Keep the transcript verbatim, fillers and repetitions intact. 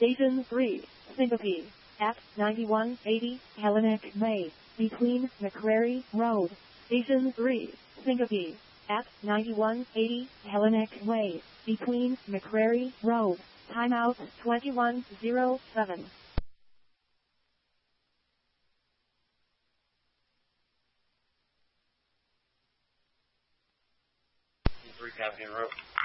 Station three, Syncope, at ninety-one eighty Hellenic Way, between McCrary Road. Station three, Syncope, at ninety-one eighty Hellenic Way, between McCrary Road. Timeout twenty-one oh seven. Three Campaign Road.